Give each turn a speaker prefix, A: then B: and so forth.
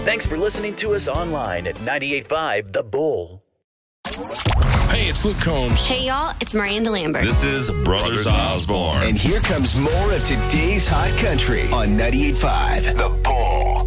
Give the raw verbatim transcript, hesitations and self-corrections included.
A: Thanks for listening to us online at ninety-eight point five The Bull.
B: Hey, it's Luke Combs.
C: Hey, y'all, it's Miranda Lambert.
D: This is Brothers Osborne.
E: And here comes more of today's hot country on ninety-eight point five The Bull.